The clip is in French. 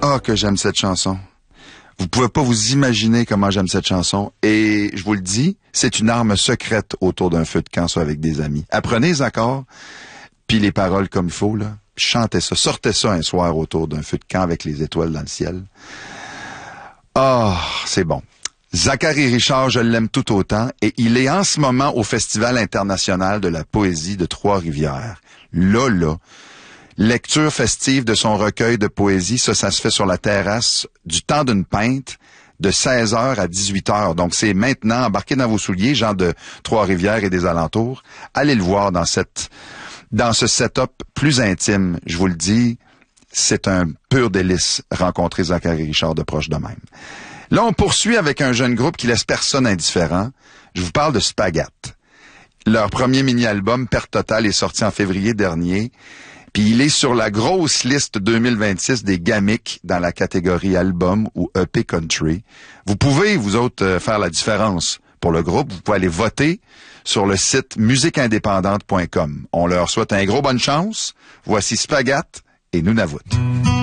Ah, que j'aime cette chanson. Vous pouvez pas vous imaginer comment j'aime cette chanson. Et je vous le dis, c'est une arme secrète autour d'un feu de camp, soit avec des amis. Apprenez les accords, puis les paroles comme il faut, là. Chantez ça, sortez ça un soir autour d'un feu de camp avec les étoiles dans le ciel. Ah, c'est bon. Zachary Richard, je l'aime tout autant, et il est en ce moment au Festival international de la poésie de Trois-Rivières. Là, lecture festive de son recueil de poésie, ça se fait sur la terrasse du temps d'une pinte de 16h à 18h. Donc, c'est maintenant, embarquez dans vos souliers, gens de Trois-Rivières et des alentours. Allez le voir dans ce setup plus intime. Je vous le dis, c'est un pur délice rencontrer Zachary Richard de proche de même. Là, on poursuit avec un jeune groupe qui laisse personne indifférent. Je vous parle de Spagat. Leur premier mini-album, Perte Totale, est sorti en février dernier. Puis il est sur la grosse liste 2026 des GAMIC dans la catégorie album ou EP country. Vous pouvez, vous autres, faire la différence pour le groupe. Vous pouvez aller voter sur le site musiqueindépendante.com. On leur souhaite un gros bonne chance. Voici Spagat et Nunavut.